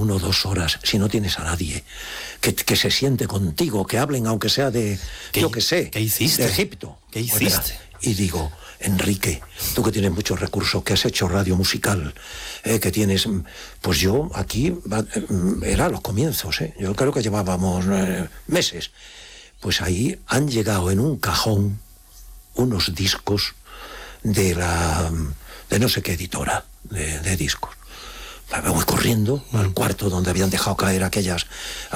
1 o 2 horas si no tienes a nadie que se siente contigo, que hablen aunque sea de, yo qué sé, ¿qué hiciste? de Egipto? ¿Qué hiciste? Pues, y digo, Enrique, tú que tienes muchos recursos, que has hecho radio musical, que tienes... Pues yo aquí, era los comienzos, yo creo que llevábamos meses. Pues ahí han llegado en un cajón unos discos de no sé qué editora de discos. Me voy corriendo al cuarto donde habían dejado caer aquellas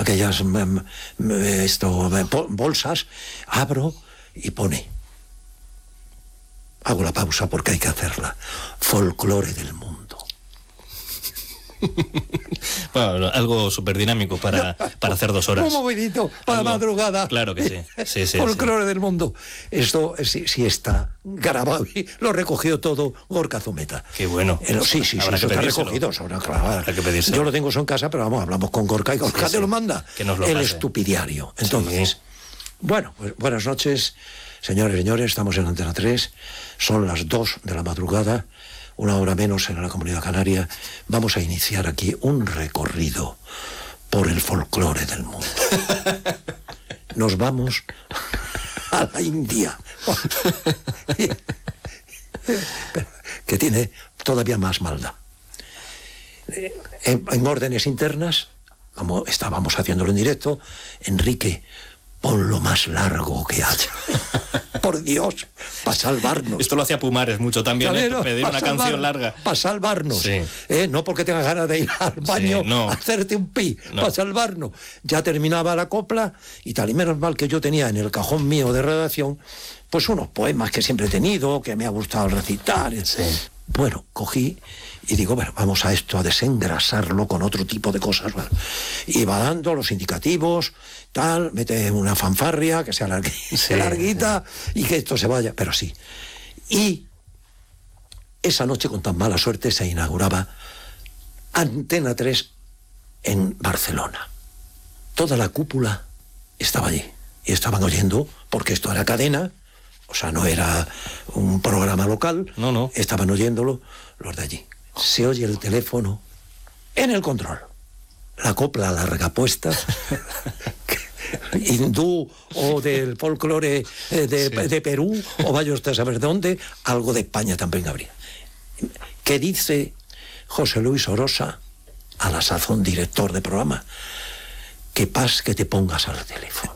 bolsas, abro y pone... Hago la pausa porque hay que hacerla. Folclore del mundo. Bueno, algo súper dinámico para hacer 2 horas. Un movidito para la madrugada. Claro que sí. Folclore del mundo. Esto sí está grabado y lo recogió todo Gorka Zumeta. Qué bueno. Sí, eso está recogido. Habrá que pedírselo. Yo lo tengo eso en casa, pero vamos, hablamos con Gorka y Gorka te lo manda. Que nos lo el pase. Estupidiario. Entonces, bueno, pues buenas noches. Señores y señores, estamos en Antena 3, son las 2 de la madrugada, 1 hora menos en la Comunidad Canaria. Vamos a iniciar aquí un recorrido por el folclore del mundo. Nos vamos a la India, que tiene todavía más maldad. En órdenes internas, como estábamos haciéndolo en directo, Enrique, pon lo más largo que haya. Por Dios, para salvarnos. Esto lo hacía Pumares mucho también, pedir una canción larga. Para salvarnos. Sí. No porque tengas ganas de ir al baño a hacerte un pi, para salvarnos. Ya terminaba la copla y tal, y menos mal que yo tenía en el cajón mío de redacción pues unos poemas que siempre he tenido, que me ha gustado recitar. Sí. Bueno, cogí y digo, bueno, vamos a esto, a desengrasarlo con otro tipo de cosas. Bueno, y va dando los indicativos, tal, mete una fanfarria, que sea larguita, y que esto se vaya, pero sí. Y esa noche, con tan mala suerte, se inauguraba Antena 3 en Barcelona. Toda la cúpula estaba allí, y estaban oyendo, porque esto era cadena, o sea, no era un programa local, no. Estaban oyéndolo los de allí. Se oye el teléfono en el control. La copla larga puesta, hindú o del folclore de Perú, o vaya usted a saber dónde, algo de España también habría. ¿Qué dice José Luis Orosa, a la sazón director de programa? Que te pongas al teléfono.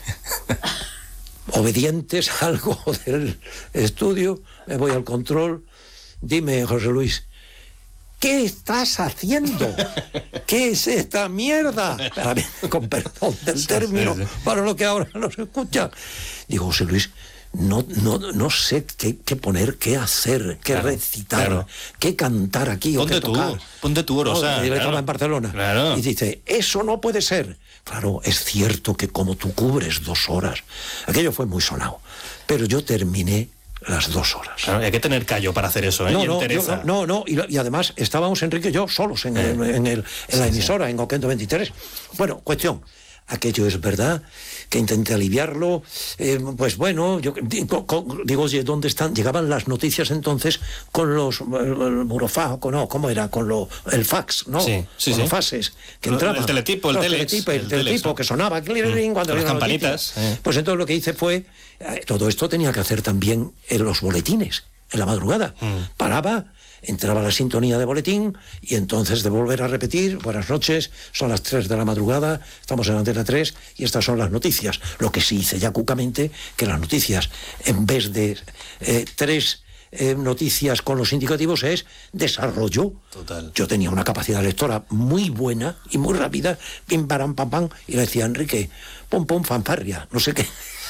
Obedientes a algo del estudio, me voy al control. Dime, José Luis, ¿qué estás haciendo? ¿Qué es esta mierda? Con perdón del término, para lo que ahora nos escucha. Digo, José Luis, no sé qué poner, qué hacer, qué recitar, qué cantar aquí o qué tocar. Ponte tú, Orosa. Yo estaba en Barcelona. Claro. Y dice, eso no puede ser. Claro, es cierto que como tú cubres 2 horas, aquello fue muy sonado, pero yo terminé las 2 horas. Claro, hay que tener callo para hacer eso, y además estábamos Enrique y yo solos en la emisora, en Oquendo 23. Bueno, cuestión, aquello es verdad, que intenté aliviarlo, pues bueno, yo digo, oye, ¿dónde están? Llegaban las noticias entonces con los ¿cómo era? Con el fax, ¿no? Con los faxes que entraban. El teletipo, el teletipo que sonaba, cuando las campanitas. Pues entonces lo que hice fue, todo esto tenía que hacer también en los boletines, en la madrugada. Paraba, entraba la sintonía de boletín y entonces de volver a repetir, buenas noches, son las 3 de la madrugada, estamos en Antena 3 y estas son las noticias. Lo que sí hice ya cucamente, que las noticias, en vez de 3 noticias con los indicativos, es desarrollo. Total. Yo tenía una capacidad lectora muy buena y muy rápida, pim, param, pam, pam, y le decía, Enrique, pom, pom, fanfarria, no sé qué.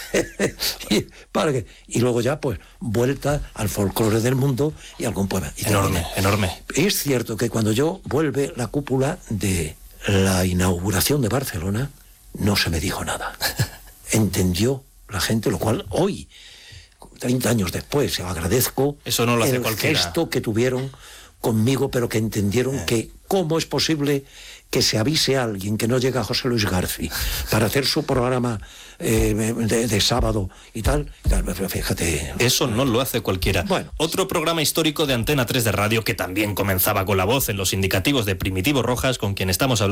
Y luego ya pues vuelta al folclore del mundo y algún poema. Y enorme. Es cierto que cuando yo vuelve la cúpula de la inauguración de Barcelona, no se me dijo nada. Entendió la gente, lo cual hoy, 30 años después, agradezco. Eso no lo hace cualquiera. El gesto que tuvieron conmigo, pero que entendieron que cómo es posible que se avise a alguien que no llega a José Luis García para hacer su programa de sábado y tal, fíjate. Eso no lo hace cualquiera. Bueno. Otro programa histórico de Antena 3 de radio que también comenzaba con la voz en los indicativos de Primitivo Rojas, con quien estamos hablando.